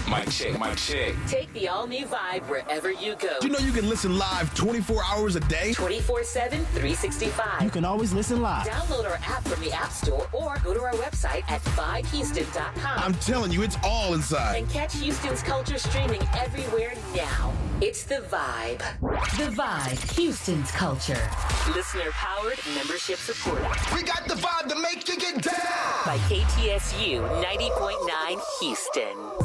Mic check, mic check. Take the all-new Vibe wherever you go. You know you can listen live 24 hours a day? 24/7, 365. You can always listen live. Download our app from the App Store or go to our website at vibehouston.com. I'm telling you, it's all inside. And catch Houston's culture streaming everywhere now. It's The Vibe. The Vibe, Houston's culture. Listener-powered, membership supported. We got the vibe to make you get down. By KTSU 90.9 Houston.